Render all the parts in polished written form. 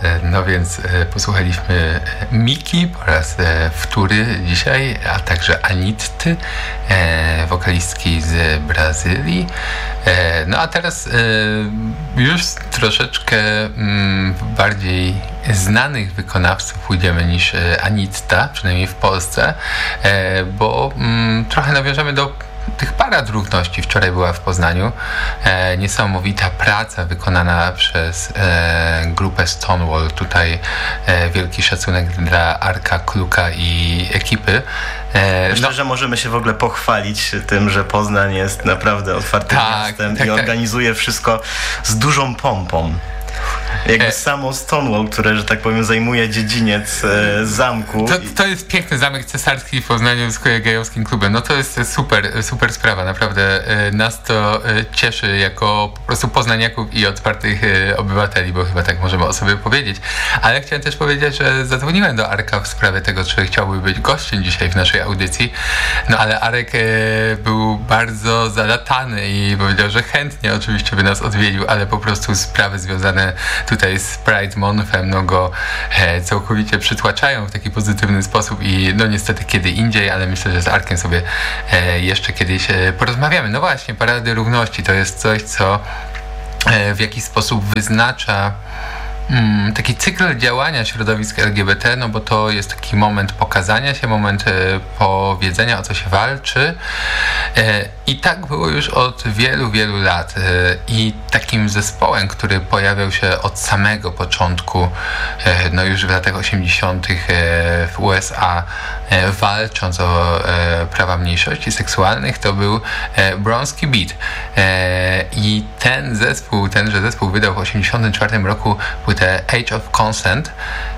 No więc posłuchaliśmy Miki po raz wtóry dzisiaj, a także Anitty, wokalistki z Brazylii. No a teraz już troszeczkę bardziej znanych wykonawców pójdziemy niż Anitta, przynajmniej w Polsce, bo trochę nawiążemy do tych parad równości. Wczoraj była w Poznaniu niesamowita praca wykonana przez grupę Stonewall. Tutaj wielki szacunek dla Arka, Kluka i ekipy. Myślę, że możemy się w ogóle pochwalić tym, że Poznań jest naprawdę otwartym miastem i organizuje wszystko z dużą pompą. Jakby samo Stonewall, które, że tak powiem, zajmuje dziedziniec zamku. To jest piękny zamek cesarski w Poznaniu z gejowskim klubem. No to jest super sprawa. Naprawdę nas to cieszy jako po prostu poznaniaków i otwartych obywateli, bo chyba tak możemy o sobie powiedzieć. Ale chciałem też powiedzieć, że zadzwoniłem do Arka w sprawie tego, czy chciałby być gościem dzisiaj w naszej audycji. No ale Arek był bardzo zalatany i powiedział, że chętnie oczywiście by nas odwiedził, ale po prostu sprawy związane tutaj z Pride Monthem no go całkowicie przytłaczają w taki pozytywny sposób i no niestety kiedy indziej, ale myślę, że z Arkiem sobie jeszcze kiedyś porozmawiamy. No właśnie, Parady Równości to jest coś, co w jakiś sposób wyznacza taki cykl działania środowisk LGBT, no bo to jest taki moment pokazania się, moment powiedzenia, o co się walczy. I tak było już od wielu lat. I takim zespołem, który pojawiał się od samego początku, no już w latach 80. w USA, walcząc o prawa mniejszości seksualnych, to był Bronski Beat. I tenże zespół wydał w 84 roku płytę Age of Consent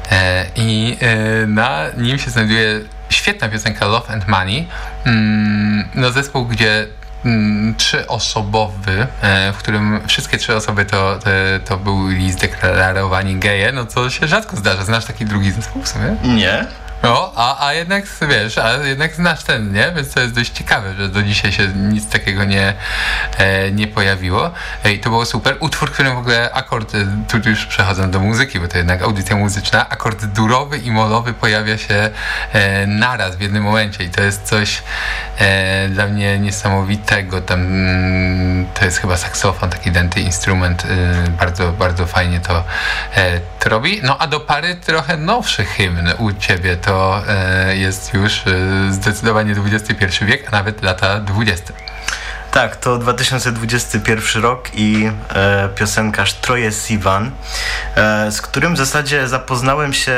i na nim się znajduje świetna piosenka Love and Money. No zespół, gdzie trzyosobowy, w którym wszystkie trzy osoby to byli zdeklarowani geje, no co się rzadko zdarza. Znasz taki drugi zespół w sumie? Nie. No, a jednak wiesz, jednak znasz ten, nie? Więc to jest dość ciekawe, że do dzisiaj się nic takiego nie pojawiło. I to było super. Utwór, w którym w ogóle akord, tu już przechodzę do muzyki, bo to jednak audycja muzyczna, akord durowy i molowy pojawia się naraz w jednym momencie i to jest coś dla mnie niesamowitego. Tam to jest chyba saksofon, taki denty instrument, bardzo fajnie to robi. No a do pary trochę nowszy hymn u ciebie, to jest już zdecydowanie XXI wiek, a nawet lata 20. Tak, to 2021 rok i piosenkarz Troye Sivan, z którym w zasadzie zapoznałem się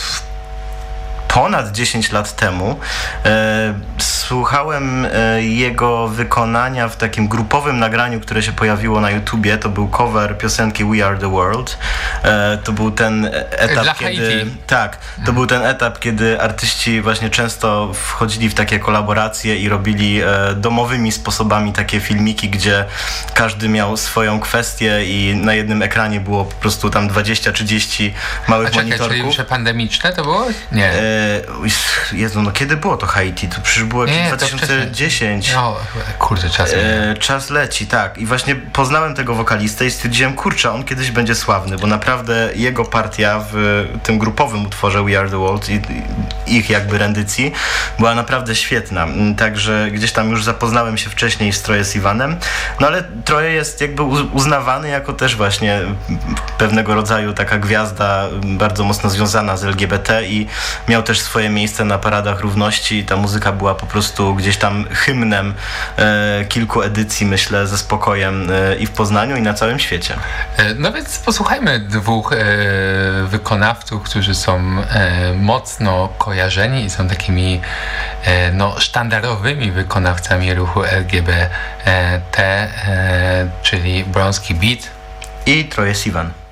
ponad 10 lat temu. Słuchałem jego wykonania w takim grupowym nagraniu, które się pojawiło na YouTubie. To był cover piosenki We Are The World. To był ten etap, to był ten etap, kiedy artyści właśnie często wchodzili w takie kolaboracje i robili domowymi sposobami takie filmiki, gdzie każdy miał swoją kwestię i na jednym ekranie było po prostu tam 20-30 małych monitorków. Czyli przepandemiczne to było? Nie. Jezu, no kiedy było to Haiti? To przecież było jakieś 2010. No, kurde, czas leci, tak. I właśnie poznałem tego wokalistę i stwierdziłem, kurczę, on kiedyś będzie sławny, bo naprawdę jego partia w tym grupowym utworze We Are The World i ich jakby rendycji była naprawdę świetna. Także gdzieś tam już zapoznałem się wcześniej z Troye Sivanem. No ale Troye jest jakby uznawany jako też właśnie pewnego rodzaju taka gwiazda bardzo mocno związana z LGBT i miał też swoje miejsce na Paradach Równości. Ta muzyka była po prostu gdzieś tam hymnem kilku edycji, myślę, ze spokojem i w Poznaniu, i na całym świecie. No więc posłuchajmy dwóch wykonawców, którzy są mocno kojarzeni i są takimi sztandarowymi wykonawcami ruchu LGBT, czyli Bronski Beat i Troye Sivan.